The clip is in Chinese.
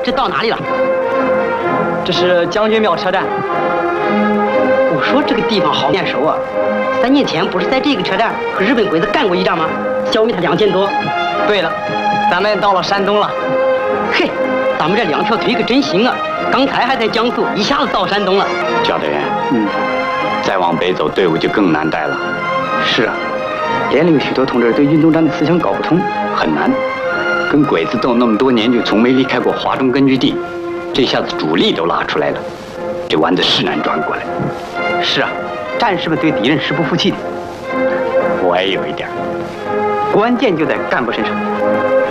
这到哪里了？ 这是将军庙车站。 我说这个地方好面熟啊！3年前不是在这个车站和日本鬼子干过一仗吗？消灭他2000多。 对了，咱们到了山东了。 嘿，咱们这2条腿可真行啊！刚才还在江苏，一下子到山东了。 焦德元，再往北走，队伍就更难带了。 是啊，连领许多同志对运动战的思想搞不通， 很难。跟鬼子斗那么多年，就从没离开过华中根据地，这下子主力都拉出来了，这弯子是难转过来。 是啊，战士们对敌人是不服气的。 我也有一点。 关键就在干部身上。